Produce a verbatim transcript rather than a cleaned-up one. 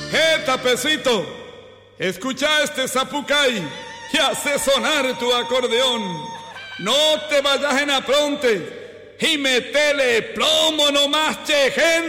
¡Eh, tapecito! Escucha este zapucay y hace sonar tu acordeón. No te vayas en apronte y metele plomo nomás, che, gente.